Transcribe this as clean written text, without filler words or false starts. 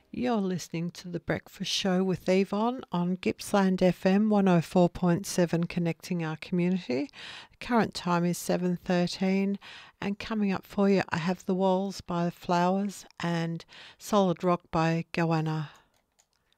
You're listening to The Breakfast Show with Yvonne on Gippsland FM 104.7, connecting our community. The current time is 7:13, and coming up for you I have The Walls by The Flowers and Solid Rock by Goanna.